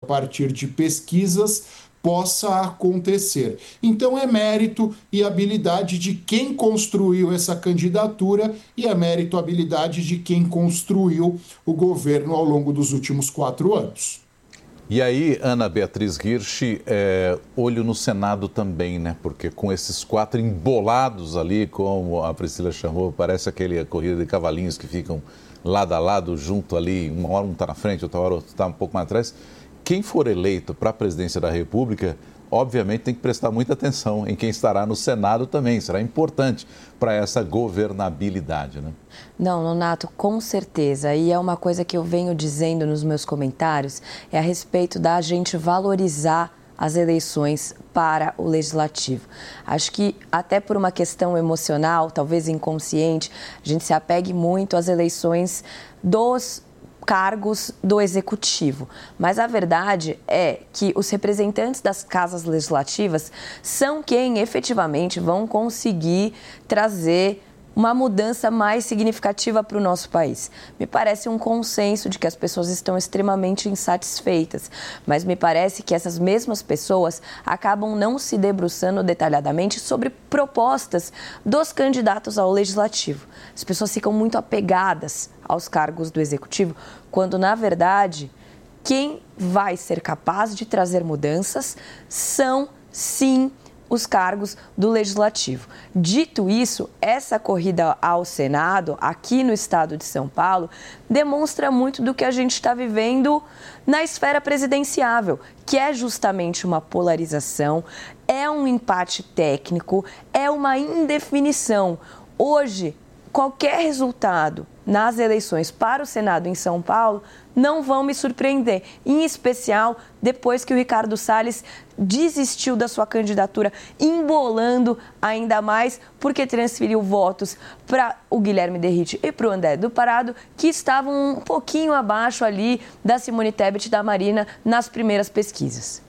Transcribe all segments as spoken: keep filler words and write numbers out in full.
partir de pesquisas, possa acontecer. Então é mérito e habilidade de quem construiu essa candidatura e é mérito e habilidade de quem construiu o governo ao longo dos últimos quatro anos. E aí, Ana Beatriz Hirsch, é, olho no Senado também, né? Porque com esses quatro embolados ali, como a Priscila chamou, parece aquele corrida de cavalinhos que ficam lado a lado, junto ali, uma hora um está na frente, outra hora outro está um pouco mais atrás. Quem for eleito para a presidência da República, obviamente tem que prestar muita atenção em quem estará no Senado também. Será importante para essa governabilidade, né? Não, Nonato, com certeza. E é uma coisa que eu venho dizendo nos meus comentários, é a respeito da gente valorizar as eleições para o Legislativo. Acho que até por uma questão emocional, talvez inconsciente, a gente se apegue muito às eleições dos cargos do Executivo. Mas a verdade é que os representantes das casas legislativas são quem efetivamente vão conseguir trazer uma mudança mais significativa para o nosso país. Me parece um consenso de que as pessoas estão extremamente insatisfeitas, mas me parece que essas mesmas pessoas acabam não se debruçando detalhadamente sobre propostas dos candidatos ao Legislativo. As pessoas ficam muito apegadas aos cargos do Executivo, quando, na verdade, quem vai ser capaz de trazer mudanças são, sim, os cargos do Legislativo. Dito isso, essa corrida ao Senado, aqui no estado de São Paulo, demonstra muito do que a gente está vivendo na esfera presidenciável, que é justamente uma polarização, é um empate técnico, é uma indefinição. Hoje, qualquer resultado nas eleições para o Senado em São Paulo não vão me surpreender, em especial depois que o Ricardo Salles desistiu da sua candidatura, embolando ainda mais porque transferiu votos para o Guilherme Derrite e para o André do Parado, que estavam um pouquinho abaixo ali da Simone Tebet e da Marina nas primeiras pesquisas.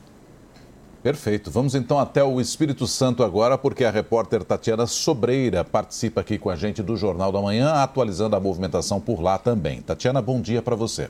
Perfeito. Vamos então até o Espírito Santo agora, porque a repórter Tatiana Sobreira participa aqui com a gente do Jornal da Manhã, atualizando a movimentação por lá também. Tatiana, bom dia para você.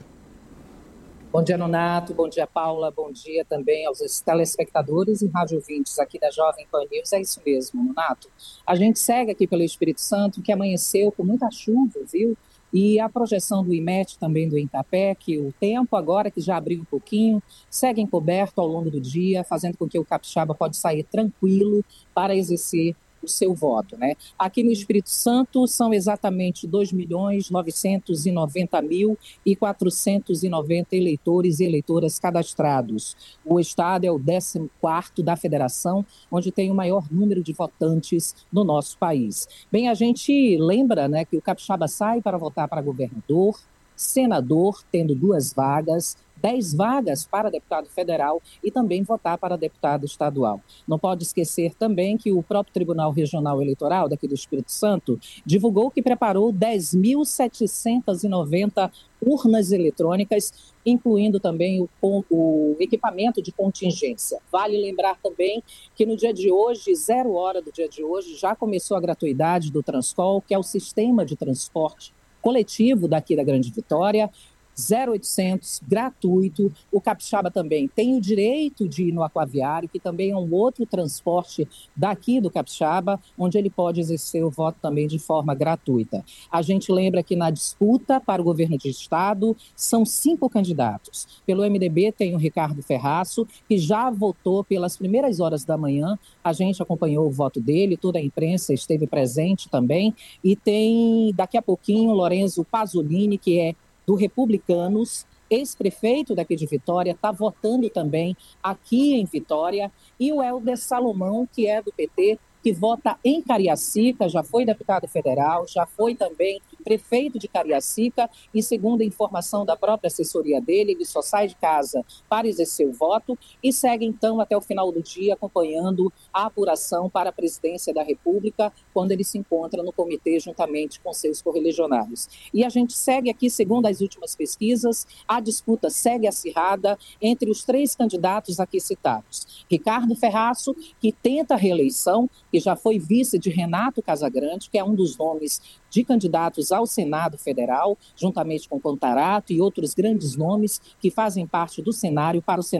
Bom dia, Nonato. Bom dia, Paula. Bom dia também aos telespectadores e rádio ouvintes aqui da Jovem Pan News. É isso mesmo, Nonato. A gente segue aqui pelo Espírito Santo, que amanheceu com muita chuva, viu? E a projeção do IMET também do Intapec, o tempo agora que já abriu um pouquinho, segue encoberto ao longo do dia, fazendo com que o capixaba pode sair tranquilo para exercer o seu voto, né? Aqui no Espírito Santo são exatamente dois milhões novecentos e noventa mil e quatrocentos e noventa eleitores e eleitoras cadastrados. O estado é o décimo quarto da federação, onde tem o maior número de votantes no nosso país. Bem, a gente lembra, né, que o capixaba sai para votar para governador, senador, tendo duas vagas, dez vagas para deputado federal e também votar para deputado estadual. Não pode esquecer também que o próprio Tribunal Regional Eleitoral daqui do Espírito Santo divulgou que preparou dez mil setecentas e noventa urnas eletrônicas, incluindo também o, o equipamento de contingência. Vale lembrar também que no dia de hoje, zero hora do dia de hoje, já começou a gratuidade do Transcol, que é o sistema de transporte coletivo daqui da Grande Vitória, zero oitocentos, gratuito. O capixaba também tem o direito de ir no aquaviário, que também é um outro transporte daqui do capixaba, onde ele pode exercer o voto também de forma gratuita. A gente lembra que na disputa para o governo de estado são cinco candidatos. Pelo M D B tem o Ricardo Ferraço, que já votou pelas primeiras horas da manhã. A gente acompanhou o voto dele, toda a imprensa esteve presente também. E tem daqui a pouquinho o Lorenzo Pasolini, que é do Republicanos, ex-prefeito daqui de Vitória, está votando também aqui em Vitória, e o Helder Salomão, que é do P T, que vota em Cariacica, já foi deputado federal, já foi também prefeito de Cariacica e, segundo a informação da própria assessoria dele, ele só sai de casa para exercer o voto e segue, então, até o final do dia acompanhando a apuração para a presidência da República, quando ele se encontra no comitê juntamente com seus correligionários. E a gente segue aqui, segundo as últimas pesquisas, a disputa segue acirrada entre os três candidatos aqui citados. Ricardo Ferraço, que tenta a reeleição, que já foi vice de Renato Casagrande, que é um dos nomes de candidatos ao Senado Federal, juntamente com Contarato e outros grandes nomes que fazem parte do cenário para o Senado.